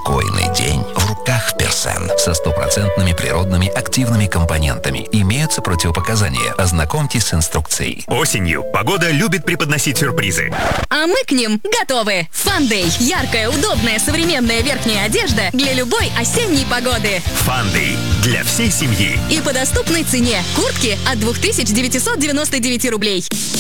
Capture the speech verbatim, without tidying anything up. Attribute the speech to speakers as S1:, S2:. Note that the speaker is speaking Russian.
S1: Спокойный день в руках Персен. Со стопроцентными природными активными компонентами. Имеются противопоказания. Ознакомьтесь с инструкцией.
S2: Осенью погода любит преподносить сюрпризы.
S3: А мы к ним готовы. Фандэй. Яркая, удобная, современная верхняя одежда для любой осенней погоды.
S2: Фандэй. Для всей семьи.
S3: И по доступной цене. Куртки от две тысячи девятьсот девяносто девять рублей.